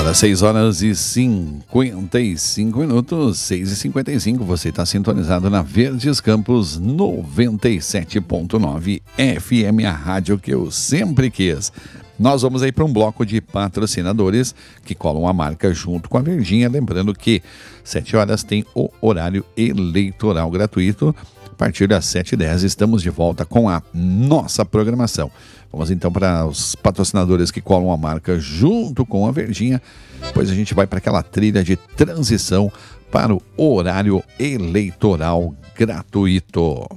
Agora 6 horas e 55 minutos, 6h55, você está sintonizado na Verdes Campos 97.9 FM, a rádio que eu sempre quis. Nós vamos aí para um bloco de patrocinadores que colam a marca junto com a Verdinha. Lembrando que 7 horas tem o horário eleitoral gratuito. A partir das 7h10 estamos de volta com a nossa programação. Vamos então para os patrocinadores que colam a marca junto com a Verdinha. Depois a gente vai para aquela trilha de transição para o horário eleitoral gratuito.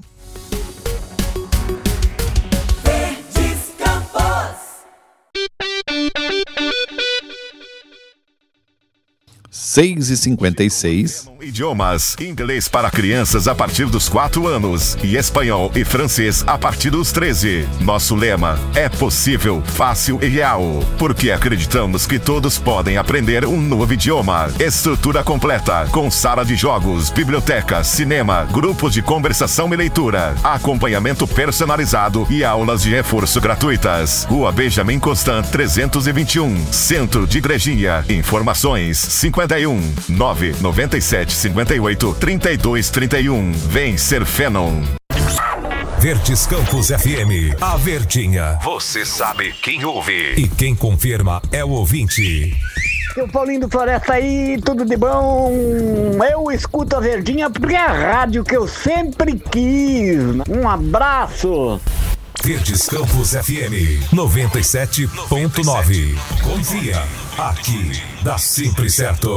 6h56. Idiomas: inglês para crianças a partir dos 4 anos e espanhol e francês a partir dos 13. Nosso lema: é possível, fácil e real, porque acreditamos que todos podem aprender um novo idioma. Estrutura completa, com sala de jogos, biblioteca, cinema, grupos de conversação e leitura, acompanhamento personalizado e aulas de reforço gratuitas. Rua Benjamin Constant 321, Centro de Igrejinha. Informações 51 997 58 32 31. Vem ser Fenon. Verdes Campos FM, a Verdinha. Você sabe quem ouve. E quem confirma é o ouvinte. Aqui é o Paulinho do Floresta aí, tudo de bom? Eu escuto a Verdinha porque é a rádio que eu sempre quis. Um abraço. Verdes Campos FM 97.9. Confia, aqui dá sempre certo.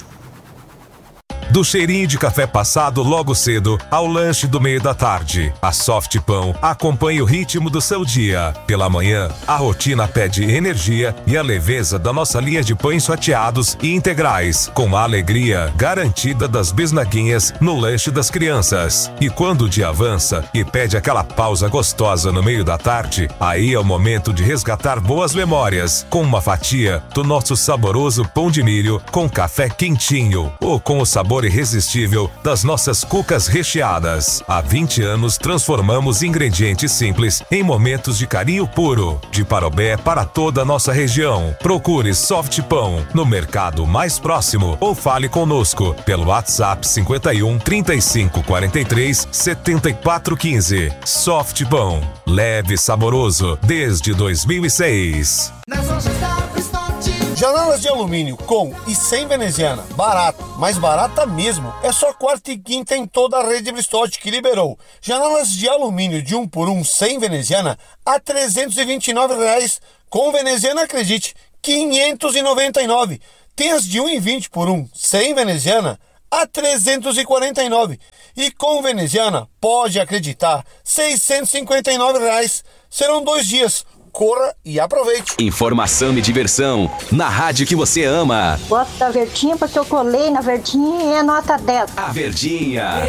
Do cheirinho de café passado logo cedo ao lanche do meio da tarde, a Soft Pão acompanha o ritmo do seu dia. Pela manhã, a rotina pede energia e a leveza da nossa linha de pães fatiados e integrais, com a alegria garantida das bisnaguinhas no lanche das crianças. E quando o dia avança e pede aquela pausa gostosa no meio da tarde, aí é o momento de resgatar boas memórias, com uma fatia do nosso saboroso pão de milho com café quentinho ou com o sabor irresistível das nossas cucas recheadas. Há 20 anos transformamos ingredientes simples em momentos de carinho puro. De Parobé para toda a nossa região. Procure Soft Pão no mercado mais próximo ou fale conosco pelo WhatsApp 51 35 43 74 15. Soft Pão, leve e saboroso desde 2006. Janelas de alumínio com e sem veneziana, barato, mais barata mesmo. É só quarta e quinta em toda a rede Bristotti que liberou. Janelas de alumínio de 1 por 1 sem veneziana a R$ 329. Com veneziana, acredite, R$ 599. Tem as de 1,20 por 1 sem veneziana a R$ 349. E com veneziana, pode acreditar, R$ 659. Serão 2 dias. Corra e aproveite. Informação e diversão na rádio que você ama. Gosto da Verdinha porque eu colei na Verdinha e é nota 10. A Verdinha.